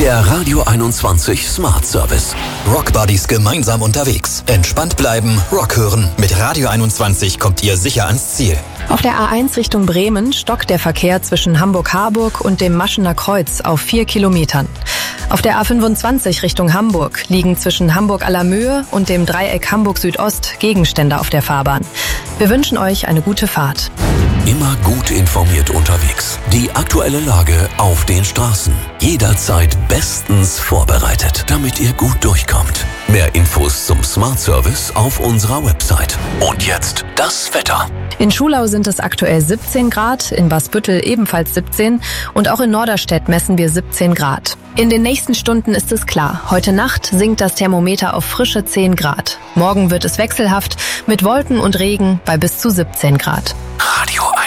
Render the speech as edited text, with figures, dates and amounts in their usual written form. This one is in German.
Der Radio 21 Smart Service. Rockbuddies gemeinsam unterwegs. Entspannt bleiben, Rock hören. Mit Radio 21 kommt ihr sicher ans Ziel. Auf der A1 Richtung Bremen stockt der Verkehr zwischen Hamburg-Harburg und dem Maschener Kreuz auf 4 Kilometern. Auf der A25 Richtung Hamburg liegen zwischen Hamburg-Allermöhe und dem Dreieck Hamburg-Südost Gegenstände auf der Fahrbahn. Wir wünschen euch eine gute Fahrt. Immer gut informiert unterwegs. Die aktuelle Lage auf den Straßen. Jederzeit bestens vorbereitet, damit ihr gut durchkommt. Mehr Infos zum Smart Service auf unserer Website. Und jetzt das Wetter. In Schulau sind es aktuell 17 Grad, in Wasbüttel ebenfalls 17 und auch in Norderstedt messen wir 17 Grad. In den nächsten Stunden ist es klar. Heute Nacht sinkt das Thermometer auf frische 10 Grad. Morgen wird es wechselhaft mit Wolken und Regen bei bis zu 17 Grad. Radio